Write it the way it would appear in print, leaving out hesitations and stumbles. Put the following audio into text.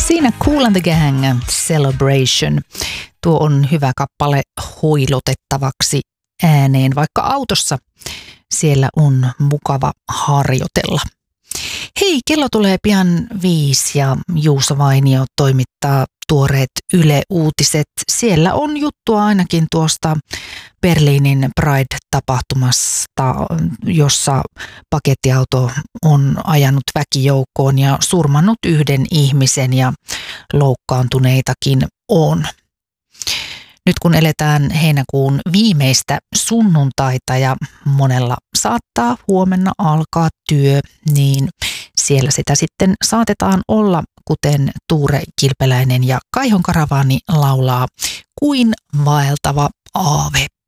Siinä Kool and the Gang, Celebration. Tuo on hyvä kappale hoilotettavaksi ääneen, vaikka autossa siellä on mukava harjoitella. Hei, kello tulee pian 5 ja Juuso Vainio toimittaa tuoreet Yle-uutiset. Siellä on juttua ainakin tuosta Berliinin Pride-tapahtumasta, jossa pakettiauto on ajanut väkijoukkoon ja surmannut yhden ihmisen ja loukkaantuneitakin on. Nyt kun eletään heinäkuun viimeistä sunnuntaita ja monella saattaa huomenna alkaa työ, niin siellä sitä sitten saatetaan olla, kuten Tuure Kilpeläinen ja Kaihon Karavaani laulaa, kuin vaeltava aave.